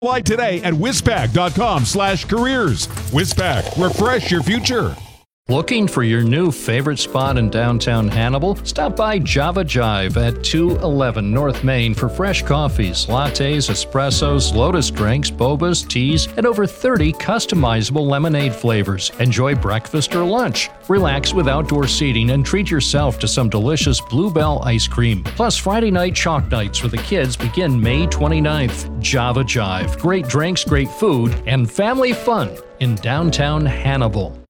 Apply today at wizpack.com/careers. Wizpack, refresh your future. Looking for your new favorite spot in downtown Hannibal? Stop by Java Jive at 211 North Main for fresh coffees, lattes, espressos, lotus drinks, bobas, teas, and over 30 customizable lemonade flavors. Enjoy breakfast or lunch. Relax with outdoor seating and treat yourself to some delicious Bluebell ice cream. Plus, Friday night chalk nights for the kids begin May 29th. Java Jive. Great drinks, great food, and family fun in downtown Hannibal.